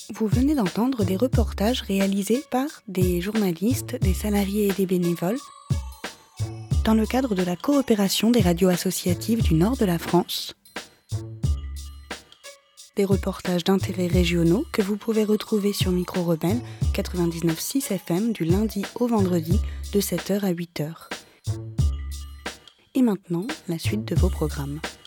Vous venez d'entendre des reportages réalisés par des journalistes, des salariés et des bénévoles dans le cadre de la coopération des radios associatives du nord de la France. Des reportages d'intérêts régionaux que vous pouvez retrouver sur Micro Rebelle 99.6 FM du lundi au vendredi de 7h à 8h. Et maintenant, la suite de vos programmes.